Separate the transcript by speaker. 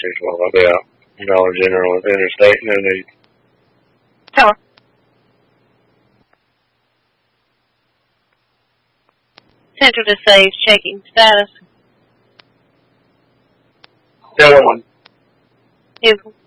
Speaker 1: 212. I'll be out. Dollar General with Interstate, no need.
Speaker 2: Tower. Central to save, checking status.
Speaker 3: Tower 1.
Speaker 2: Info.